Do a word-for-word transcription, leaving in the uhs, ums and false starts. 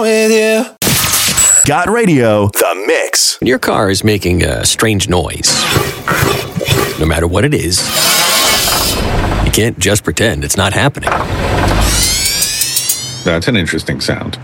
with you. Got Radio, the mix. When your car is making a strange noise, no matter what it is, you can't just pretend it's not happening. That's an interesting sound.